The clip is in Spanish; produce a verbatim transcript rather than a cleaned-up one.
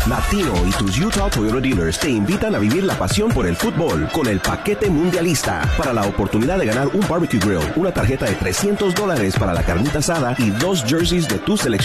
Latino y tus Utah Toyota Dealers te invitan a vivir la pasión por el fútbol con el paquete mundialista para la oportunidad de ganar un barbecue grill, una tarjeta de trescientos dólares para la carnita asada y dos jerseys de tu selección